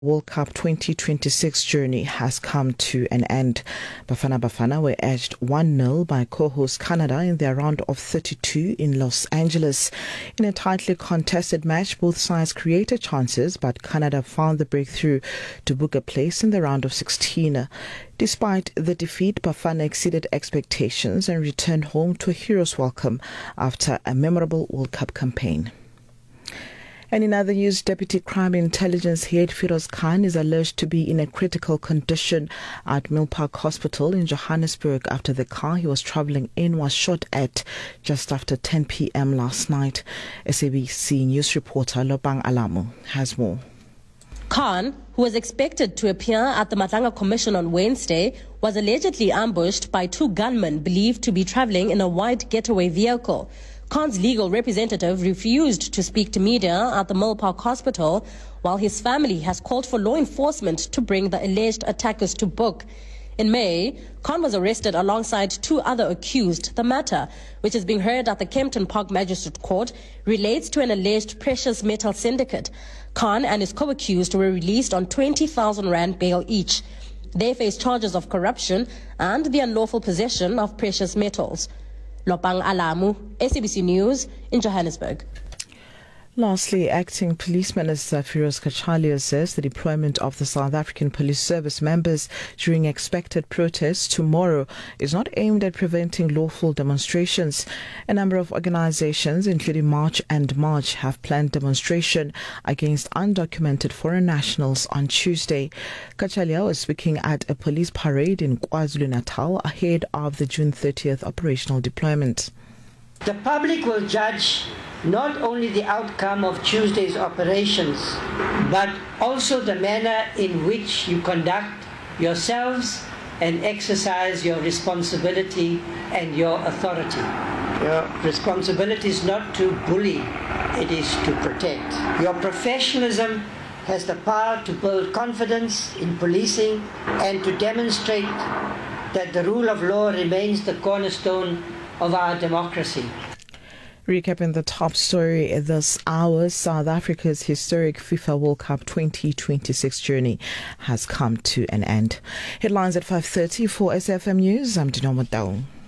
World Cup 2026 journey has come to an end. Bafana were edged 1-0 by co-host Canada in their round of 32 in Los Angeles. In a tightly contested match, both sides created chances, but Canada found the breakthrough to book a place in the round of 16. Despite the defeat, Bafana exceeded expectations and returned home to a hero's welcome after a memorable World Cup campaign. And in other news, Deputy Crime Intelligence Head Firoz Khan is alleged to be in a critical condition at Milpark Hospital in Johannesburg after the car he was travelling in was shot at just after 10 p.m. last night. SABC News reporter Lobang Alamu has more. Khan, who was expected to appear at the Matlanga Commission on Wednesday, was allegedly ambushed by two gunmen believed to be travelling in a white getaway vehicle. Khan's legal representative refused to speak to media at the Milpark Hospital, while his family has called for law enforcement to bring the alleged attackers to book. In May, Khan was arrested alongside two other accused. The matter, which is being heard at the Kempton Park Magistrate Court, relates to an alleged precious metal syndicate. Khan and his co-accused were released on 20,000 rand bail each. They face charges of corruption and the unlawful possession of precious metals. Lopang Alamu, SABC News in Johannesburg. Lastly, Acting Police Minister Firoz Kachalia says the deployment of the South African Police Service members during expected protests tomorrow is not aimed at preventing lawful demonstrations. A number of organizations, including March and March, have planned demonstration against undocumented foreign nationals on Tuesday. Kachalia was speaking at a police parade in KwaZulu-Natal ahead of the June 30th operational deployment. The public will judge not only the outcome of Tuesday's operations, but also the manner in which you conduct yourselves and exercise your responsibility and your authority. Your responsibility is not to bully, it is to protect. Your professionalism has the power to build confidence in policing and to demonstrate that the rule of law remains the cornerstone of our democracy. Recapping the top story this hour, South Africa's historic FIFA World Cup 2026 journey has come to an end. Headlines at 5:30 for SFM News. I'm Dinamo Dao.